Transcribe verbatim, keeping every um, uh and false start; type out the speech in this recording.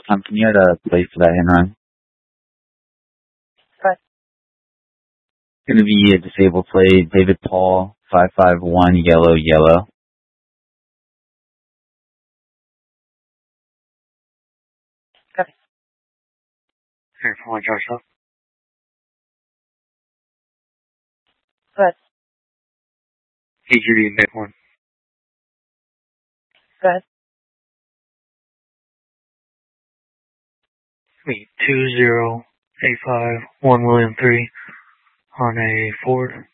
Tom, can you add a place for that in run? Good. Going to be a disabled play, David Paul, five five one, yellow, yellow. Good. Here for one, Joshua. Good. Hey, Judy, mid one. Good. Me, two zero eight five one William three on a Ford.